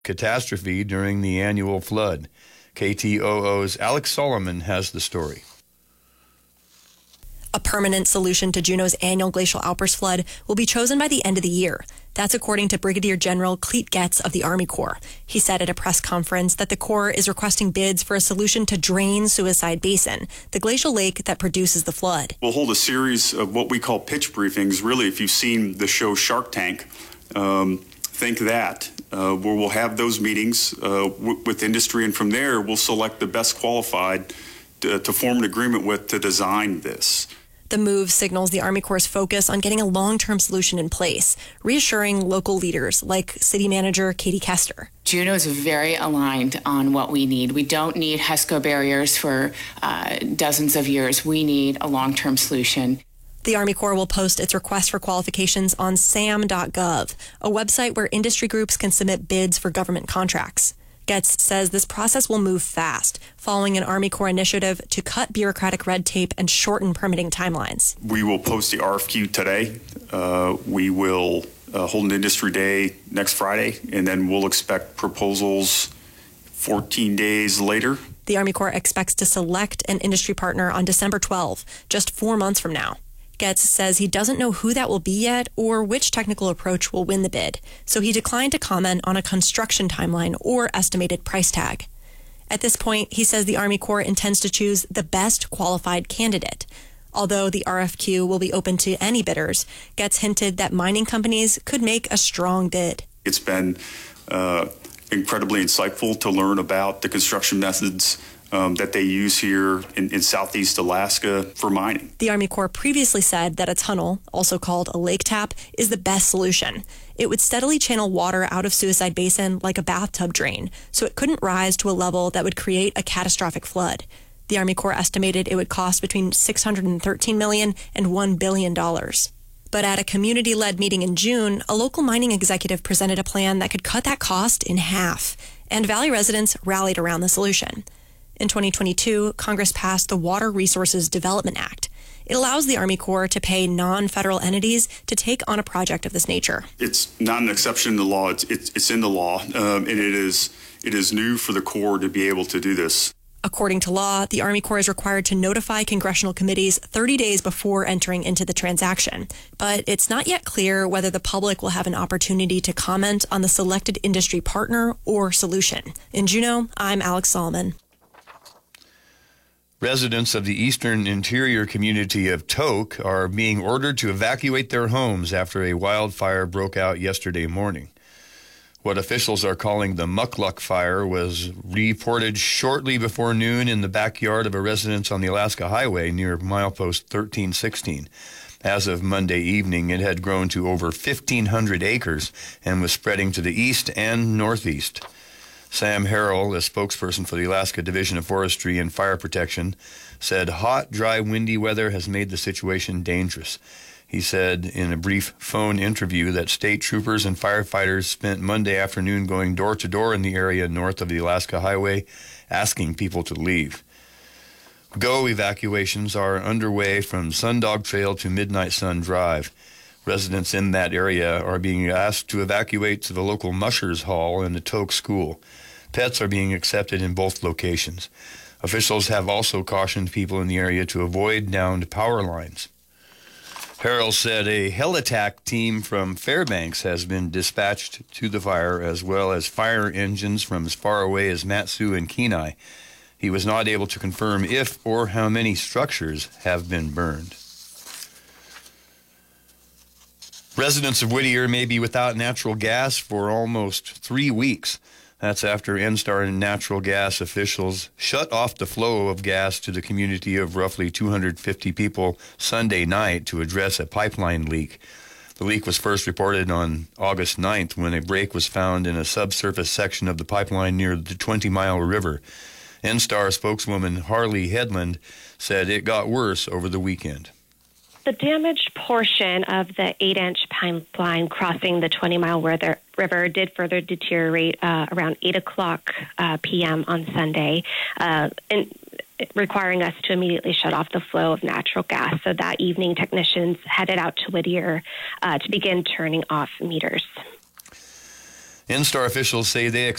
catastrophe during the annual flood. KTOO's Alex Solomon has the story. A permanent solution to Juneau's annual glacial outburst flood will be chosen by the end of the year. That's according to Brigadier General Clete Getz of the Army Corps. He said at a press conference that the Corps is requesting bids for a solution to drain Suicide Basin, the glacial lake that produces the flood. We'll hold a series of what we call pitch briefings. Really, if you've seen the show Shark Tank, think that, where we'll have those meetings with industry, and from there we'll select the best qualified to form an agreement with to design this. The move signals the Army Corps' focus on getting a long-term solution in place, reassuring local leaders like City Manager Katie Kester. Juneau is very aligned on what we need. We don't need HESCO barriers for dozens of years. We need a long-term solution. The Army Corps will post its request for qualifications on sam.gov, a website where industry groups can submit bids for government contracts. Getz says this process will move fast, following an Army Corps initiative to cut bureaucratic red tape and shorten permitting timelines. We will post the RFQ today. We will hold an industry day next Friday, and then we'll expect proposals 14 days later. The Army Corps expects to select an industry partner on December 12, just 4 months from now. Getz says he doesn't know who that will be yet or which technical approach will win the bid, so he declined to comment on a construction timeline or estimated price tag. At this point, he says the Army Corps intends to choose the best qualified candidate. Although the RFQ will be open to any bidders, Getz hinted that mining companies could make a strong bid. It's been incredibly insightful to learn about the construction methods that they use here in southeast Alaska for mining. The Army Corps previously said that a tunnel, also called a lake tap, is the best solution. It would steadily channel water out of Suicide Basin like a bathtub drain, so it couldn't rise to a level that would create a catastrophic flood. The Army Corps estimated it would cost between $613 million and $1 billion. But at a community-led meeting in June, a local mining executive presented a plan that could cut that cost in half, and Valley residents rallied around the solution. In 2022, Congress passed the Water Resources Development Act. It allows the Army Corps to pay non-federal entities to take on a project of this nature. It's not an exception in the law. It's in the law, and it is new for the Corps to be able to do this. According to law, the Army Corps is required to notify congressional committees 30 days before entering into the transaction. But it's not yet clear whether the public will have an opportunity to comment on the selected industry partner or solution. In Juneau, I'm Alex Solomon. Residents of the eastern interior community of Tok are being ordered to evacuate their homes after a wildfire broke out yesterday morning. What officials are calling the Mukluk fire was reported shortly before noon in the backyard of a residence on the Alaska Highway near milepost 1316. As of Monday evening, it had grown to over 1,500 acres and was spreading to the east and northeast. Sam Harrell, a spokesperson for the Alaska Division of Forestry and Fire Protection, said hot, dry, windy weather has made the situation dangerous. He said in a brief phone interview that state troopers and firefighters spent Monday afternoon going door to door in the area north of the Alaska Highway, asking people to leave. Go evacuations are underway from Sundog Trail to Midnight Sun Drive. Residents in that area are being asked to evacuate to the local Mushers Hall and the Tok School. Pets are being accepted in both locations. Officials have also cautioned people in the area to avoid downed power lines. Harrell said a heli-attack team from Fairbanks has been dispatched to the fire, as well as fire engines from as far away as Mat-Su and Kenai. He was not able to confirm if or how many structures have been burned. Residents of Whittier may be without natural gas for almost 3 weeks. That's after NSTAR natural gas officials shut off the flow of gas to the community of roughly 250 people Sunday night to address a pipeline leak. The leak was first reported on August 9th when a break was found in a subsurface section of the pipeline near the 20-mile river. NSTAR spokeswoman Harley Headland said it got worse over the weekend. The damaged portion of the 8-inch pipeline crossing the 20-mile river did further deteriorate around 8 o'clock p.m. on Sunday, requiring us to immediately shut off the flow of natural gas. So that evening, technicians headed out to Whittier to begin turning off meters. NSTAR officials say they